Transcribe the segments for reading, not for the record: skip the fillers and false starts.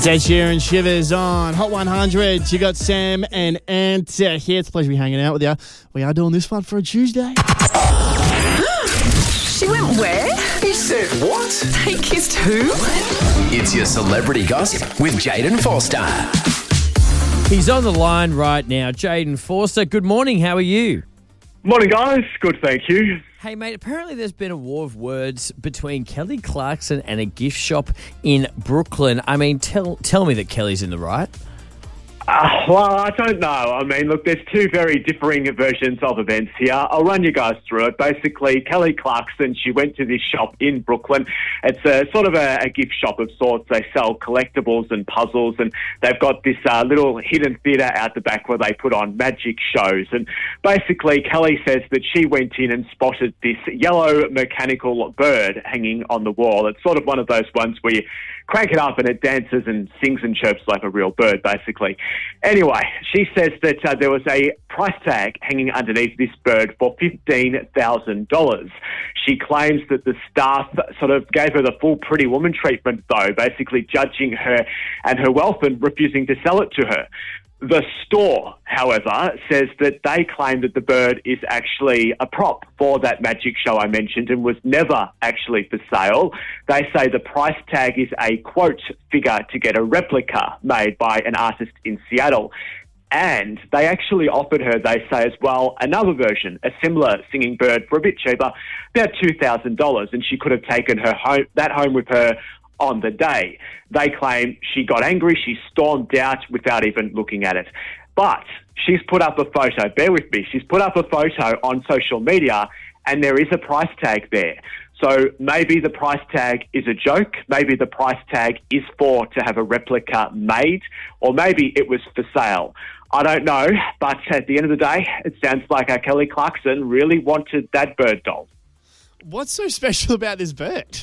Ed Sheeran, Shivers on Hot 100. You got Sam and Ant here. It's a pleasure to be hanging out with you. We are doing this one for a Tuesday. She went where? He said what? They kissed who? It's your celebrity gossip with Jaden Forster. He's on the line right now. Jaden Forster, good morning. How are you? Morning, guys. Good, thank you. Hey, mate, apparently there's been a war of words between Kelly Clarkson and a gift shop in Brooklyn. I mean, tell me that Kelly's in the right. Well, I don't know. I mean, look, there's two very differing versions of events here. I'll run you guys through it. Basically, Kelly Clarkson, she went to this shop in Brooklyn. It's a sort of a gift shop of sorts. They sell collectibles and puzzles, and they've got this little hidden theatre out the back where they put on magic shows. And basically, Kelly says that she went in and spotted this yellow mechanical bird hanging on the wall. It's sort of one of those ones where you crank it up and it dances and sings and chirps like a real bird, basically. Anyway, she says that there was a price tag hanging underneath this bird for $15,000. She claims that the staff sort of gave her the full pretty woman treatment, though, basically judging her and her wealth and refusing to sell it to her. The store, however, says that they claim that the bird is actually a prop for that magic show I mentioned and was never actually for sale. They say the price tag is a, quote, figure to get a replica made by an artist in Seattle. And they actually offered her, they say as well, another version, a similar singing bird for a bit cheaper, about $2,000, and she could have taken that home with her on the day. They claim she got angry, she stormed out without even looking at it. But she's put up a photo, bear with me, she's put up a photo on social media and there is a price tag there. So maybe the price tag is a joke, maybe the price tag is to have a replica made, or maybe it was for sale. I don't know, but at the end of the day, it sounds like Kelly Clarkson really wanted that bird doll. What's so special about this bird?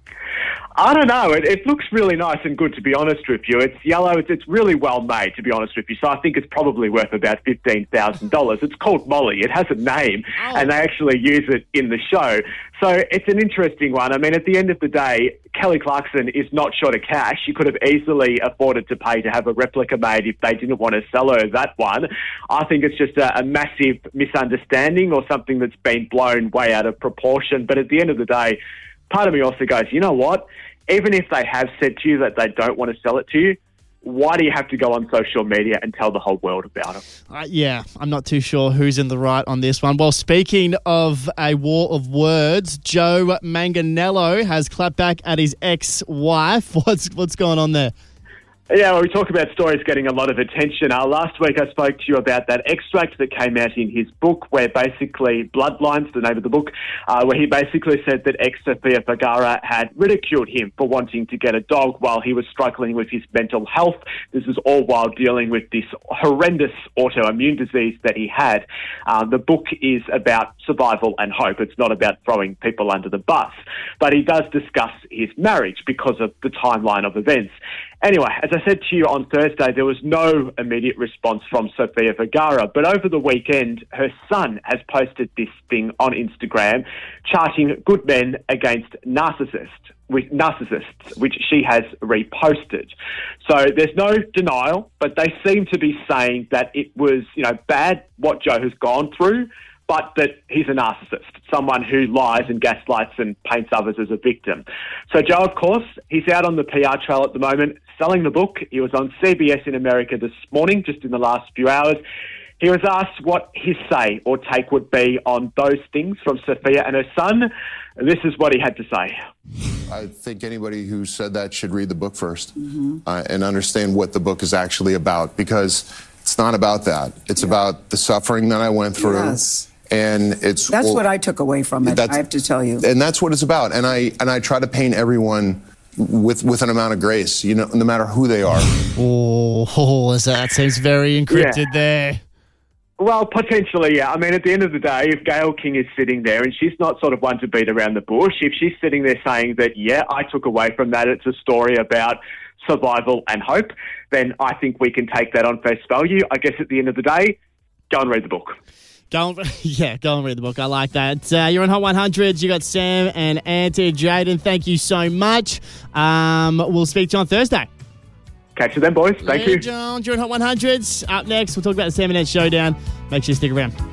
I don't know. It looks really nice and good, to be honest with you. It's yellow. It's really well made, to be honest with you. So I think it's probably worth about $15,000. It's called Molly. It has a name, and they actually use it in the show. So it's an interesting one. I mean, at the end of the day, Kelly Clarkson is not short of cash. She could have easily afforded to pay to have a replica made if they didn't want to sell her that one. I think it's just a massive misunderstanding or something that's been blown way out of proportion. But at the end of the day, part of me also goes, you know what? Even if they have said to you that they don't want to sell it to you, why do you have to go on social media and tell the whole world about it? Yeah, I'm not too sure who's in the right on this one. Well, speaking of a war of words, Joe Manganiello has clapped back at his ex-wife. What's going on there? Yeah, well, we talk about stories getting a lot of attention. Last week I spoke to you about that extract that came out in his book where basically, Bloodlines, the name of the book, where he basically said that ex-Sofia Vergara had ridiculed him for wanting to get a dog while he was struggling with his mental health. This was all while dealing with this horrendous autoimmune disease that he had. The book is about survival and hope. It's not about throwing people under the bus. But he does discuss his marriage because of the timeline of events. Anyway, as I said to you on Thursday, there was no immediate response from Sofia Vergara, but over the weekend, her son has posted this thing on Instagram, charting good men against narcissists, which she has reposted. So there's no denial, but they seem to be saying that it was, bad what Joe has gone through, but that he's a narcissist, someone who lies and gaslights and paints others as a victim. So Joe, of course, he's out on the PR trail at the moment, selling the book. He was on CBS in America this morning, just in the last few hours. He was asked what his say or take would be on those things from Sofia and her son. This is what he had to say. I think anybody who said that should read the book first and understand what the book is actually about, because it's not about that. It's about the suffering that I went through. Yes. And that's what I took away from it, I have to tell you. And that's what it's about. And I try to paint everyone with an amount of grace, no matter who they are. That seems very encrypted there. Well, potentially, yeah. I mean, at the end of the day, if Gayle King is sitting there and she's not sort of one to beat around the bush, if she's sitting there saying that, yeah, I took away from that, it's a story about survival and hope, then I think we can take that on face value. I guess at the end of the day, go and read the book. Go and read the book. I like that. You're on Hot 100. You got Sam and Auntie Jaden. Thank you so much. We'll speak to you on Thursday. Catch you then, boys. Thank you. John, during Hot 100s. Up next, we'll talk about the 7-minute showdown. Make sure you stick around.